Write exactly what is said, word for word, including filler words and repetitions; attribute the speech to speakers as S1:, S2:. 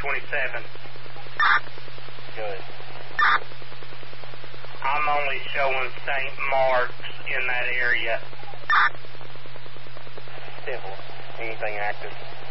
S1: twenty-seven.
S2: Good.
S1: I'm only showing Saint Mark's in that area.
S2: Simple. Anything active?